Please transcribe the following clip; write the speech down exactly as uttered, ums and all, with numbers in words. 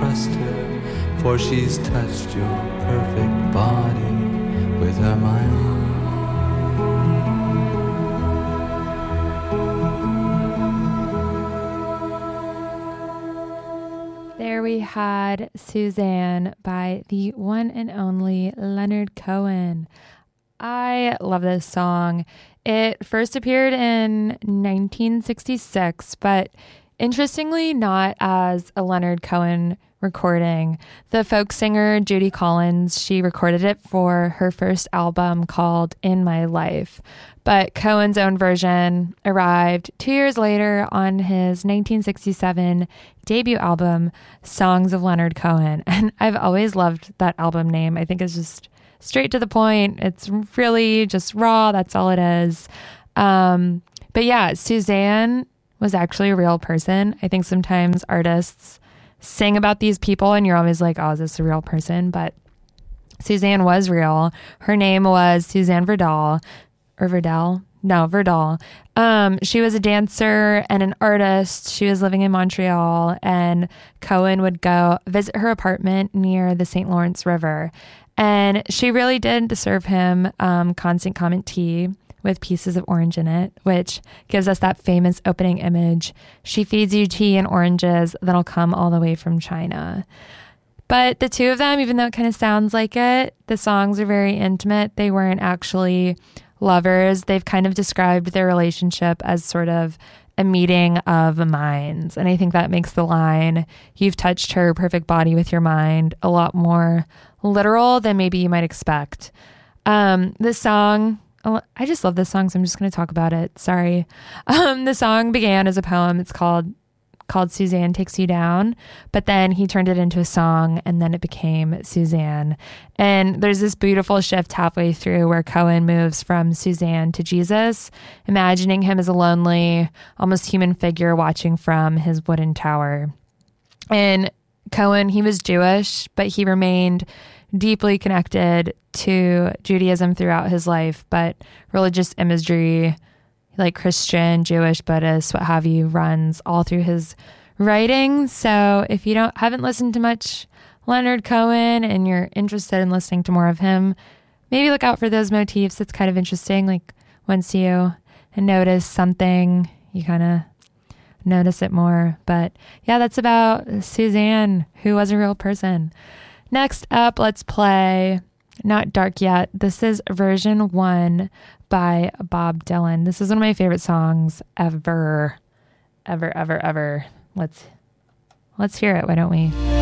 trust her, for she's touched your perfect body with her mind. There we had Suzanne by the one and only Leonard Cohen. I love this song. It first appeared in nineteen sixty-six, but interestingly not as a Leonard Cohen recording. The folk singer Judy Collins, she recorded it for her first album called In My Life. But Cohen's own version arrived two years later on his nineteen sixty-seven debut album, Songs of Leonard Cohen. And I've always loved that album name. I think it's just straight to the point. It's really just raw. That's all it is. Um, but yeah, Suzanne was actually a real person. I think sometimes artists sing about these people and you're always like, oh, is this a real person? But Suzanne was real. Her name was Suzanne Verdal. Or Verdal? No, Verdal. Um, she was a dancer and an artist. She was living in Montreal, and Cohen would go visit her apartment near the Saint Lawrence River. And she really did serve him um, constant comment tea with pieces of orange in it, which gives us that famous opening image. She feeds you tea and oranges that'll come all the way from China. But the two of them, even though it kind of sounds like it, the songs are very intimate. They weren't actually lovers. They've kind of described their relationship as sort of a meeting of minds. And I think that makes the line, "You've touched her perfect body with your mind," a lot more literal than maybe you might expect. Um, this song, I just love this song, so I'm just going to talk about it. Sorry. Um, the song began as a poem. It's called called Suzanne Takes You Down, but then he turned it into a song and then it became Suzanne. And there's this beautiful shift halfway through where Cohen moves from Suzanne to Jesus, imagining him as a lonely, almost human figure watching from his wooden tower. And Cohen, he was Jewish, but he remained deeply connected to Judaism throughout his life, but religious imagery, like Christian, Jewish, Buddhist, what have you, runs all through his writing. So if you don't haven't listened to much Leonard Cohen and you're interested in listening to more of him, maybe look out for those motifs. It's kind of interesting. Like once you notice something, you kind of notice it more. But yeah, that's about Suzanne, who was a real person. Next up, let's play Not Dark Yet. This is version one by Bob Dylan. This is one of my favorite songs ever, ever, ever, ever. Let's let's hear it. Why don't we?